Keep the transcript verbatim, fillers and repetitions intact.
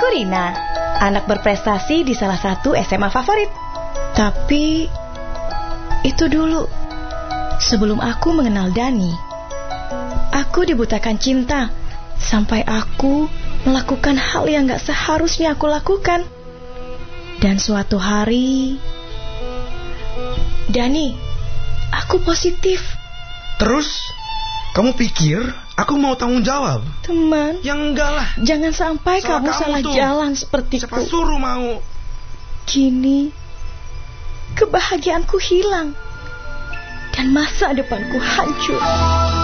Aku Rina, anak berprestasi di salah satu S M A favorit. Tapi itu dulu, sebelum aku mengenal Dani. Aku dibutakan cinta sampai aku melakukan hal yang gak seharusnya aku lakukan. Dan suatu hari, Dani, aku positif. Terus, kamu pikir aku mau tanggung jawab? Teman, yang enggak lah. Jangan sampai salah kamu, kamu salah tuh. jalan sepertiku. Siapa suruh mau? Kini, kebahagiaanku hilang dan masa depanku hancur.